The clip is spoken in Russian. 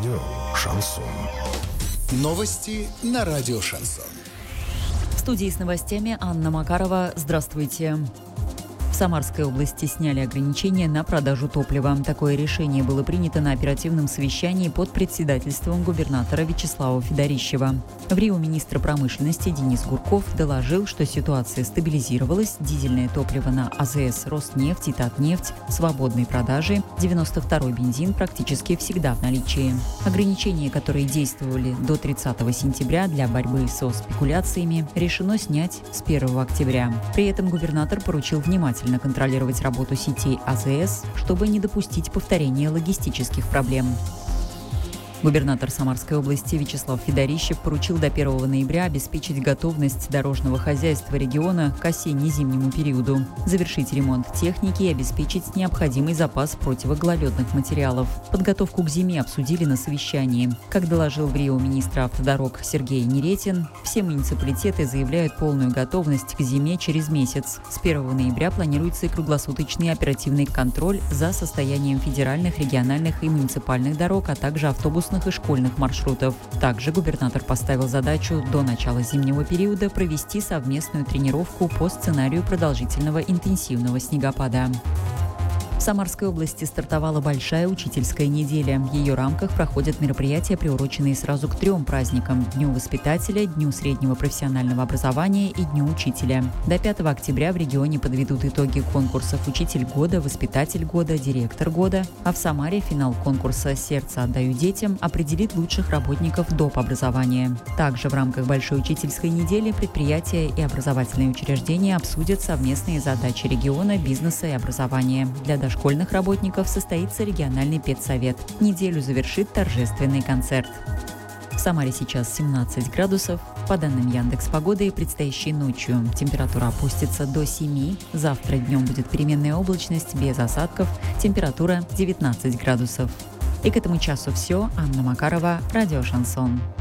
Радио «Шансон». Новости на радио «Шансон». В студии с новостями Анна Макарова. Здравствуйте. В Самарской области сняли ограничения на продажу топлива. Такое решение было принято на оперативном совещании под председательством губернатора Вячеслава Федорищева. В Рио министр промышленности Денис Гурков доложил, что ситуация стабилизировалась. Дизельное топливо на АЗС «Роснефть» и «Татнефть» в свободной продаже. 92-й бензин практически всегда в наличии. Ограничения, которые действовали до 30 сентября для борьбы со спекуляциями, решено снять с 1 октября. При этом губернатор поручил внимательно контролировать работу сетей АЗС, чтобы не допустить повторения логистических проблем. Губернатор Самарской области Вячеслав Федорищев поручил до 1 ноября обеспечить готовность дорожного хозяйства региона к осенне-зимнему периоду, завершить ремонт техники и обеспечить необходимый запас противогололедных материалов. Подготовку к зиме обсудили на совещании. Как доложил в Рио министр автодорог Сергей Неретин, все муниципалитеты заявляют полную готовность к зиме через месяц. С 1 ноября планируется и круглосуточный оперативный контроль за состоянием федеральных, региональных и муниципальных дорог, а также автобусных и школьных маршрутов. Также губернатор поставил задачу до начала зимнего периода провести совместную тренировку по сценарию продолжительного интенсивного снегопада. В Самарской области стартовала большая учительская неделя. В ее рамках проходят мероприятия, приуроченные сразу к 3 праздникам – Дню воспитателя, Дню среднего профессионального образования и Дню учителя. До 5 октября в регионе подведут итоги конкурсов «Учитель года», «Воспитатель года», «Директор года», а в Самаре финал конкурса «Сердце отдаю детям» определит лучших работников доп. Образования. Также в рамках большой учительской недели предприятия и образовательные учреждения обсудят совместные задачи региона, бизнеса и образования. Для школьных работников состоится региональный педсовет. Неделю завершит торжественный концерт. В Самаре сейчас 17 градусов. По данным Яндекс.Погоды, предстоящей ночью температура опустится до 7. Завтра днем будет переменная облачность без осадков. Температура 19 градусов. И к этому часу все. Анна Макарова, радио «Шансон».